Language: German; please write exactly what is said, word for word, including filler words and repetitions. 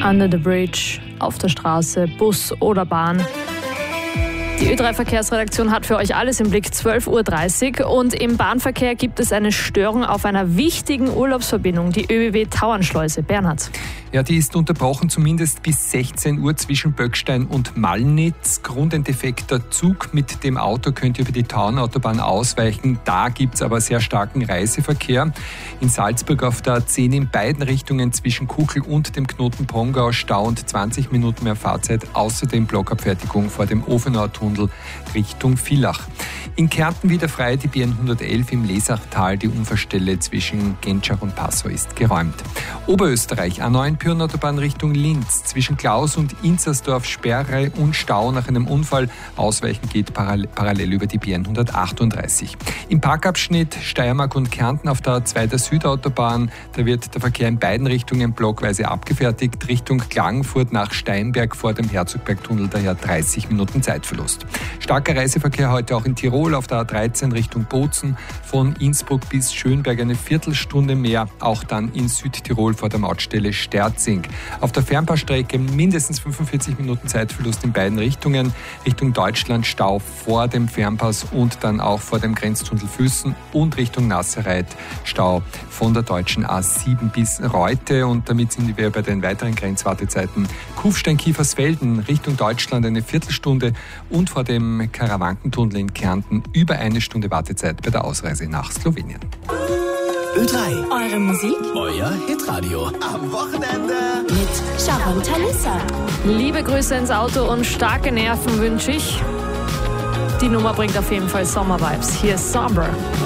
Under the Bridge, auf der Straße, Bus oder Bahn. Die Ö drei Verkehrsredaktion hat für euch alles im Blick, zwölf Uhr dreißig. Und im Bahnverkehr gibt es eine Störung auf einer wichtigen Urlaubsverbindung, die Ö B B Tauernschleuse. Bernhard. Ja, die ist unterbrochen zumindest bis sechzehn Uhr zwischen Böckstein und Mallnitz. Grund ein defekter Zug. Mit dem Auto könnt ihr über die Tauernautobahn ausweichen. Da gibt es aber sehr starken Reiseverkehr. In Salzburg auf der A zehn in beiden Richtungen zwischen Kuckel und dem Knoten Pongau Stau und zwanzig Minuten mehr Fahrzeit. Außerdem Blockabfertigung vor dem Ofenauer Tunnel Richtung Villach. In Kärnten wieder frei die B N hundertelf im Lesachtal. Die Unfallstelle zwischen Gentschach und Passau ist geräumt. Oberösterreich, A neun Pyreneeautobahn Richtung Linz. Zwischen Klaus und Inzersdorf Sperre und Stau nach einem Unfall. Ausweichen geht parallel, parallel über die B N hundertachtunddreißig. Im Parkabschnitt Steiermark und Kärnten auf der A zwei der Südautobahn. Da wird der Verkehr in beiden Richtungen blockweise abgefertigt. Richtung Klagenfurt nach Steinberg vor dem Herzogbergtunnel daher dreißig Minuten Zeitverlust. Starker Reiseverkehr heute auch in Tirol auf der A dreizehn Richtung Bozen. Von Innsbruck bis Schönberg eine Viertelstunde mehr. Auch dann in Südtirol vor der Mautstelle Sterzing. Auf der Fernpassstrecke mindestens fünfundvierzig Minuten Zeitverlust in beiden Richtungen. Richtung Deutschland Stau vor dem Fernpass und dann auch vor dem Grenztunnel Füssen und Richtung Nassereit Stau von der deutschen A sieben bis Reute. Und damit sind wir bei den weiteren Grenzwartezeiten. Kufstein-Kiefersfelden Richtung Deutschland eine Viertelstunde und vor dem Karawankentunnel in Kärnten über eine Stunde Wartezeit bei der Ausreise nach Slowenien. Ö drei. Eure Musik? Euer Hitradio. Am Wochenende. Mit Sharon Talissa. Liebe Grüße ins Auto und starke Nerven wünsche ich. Die Nummer bringt auf jeden Fall Sommer-Vibes. Hier ist Somber.